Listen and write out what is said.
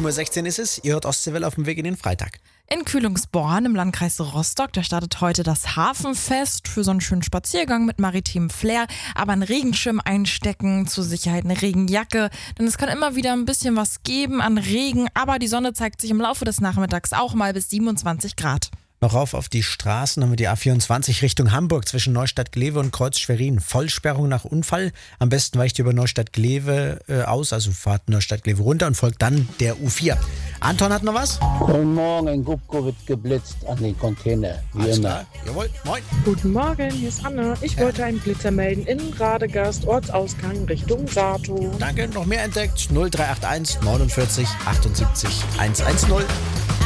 7:16 Uhr ist es. Ihr hört Ostseewelle auf dem Weg in den Freitag. In Kühlungsborn im Landkreis Rostock, da startet heute das Hafenfest für so einen schönen Spaziergang mit maritimem Flair. Aber einen Regenschirm einstecken, zur Sicherheit eine Regenjacke, denn es kann immer wieder ein bisschen was geben an Regen. Aber die Sonne zeigt sich im Laufe des Nachmittags auch mal bis 27 Grad. Noch rauf auf die Straßen haben wir die A24 Richtung Hamburg zwischen Neustadt-Glewe und Kreuz-Schwerin. Vollsperrung nach Unfall. Am besten weicht ihr über Neustadt-Glewe aus, also fahrt Neustadt-Glewe runter und folgt dann der U4. Anton hat noch was? Guten Morgen, in Gubko wird geblitzt an den Container, wie Alles immer. klar. Jawohl, moin. Guten Morgen, hier ist Anne. Ich wollte einen Blitzer melden in Radegast, Ortsausgang Richtung Sato. Danke, noch mehr entdeckt. 0381 49 78 110.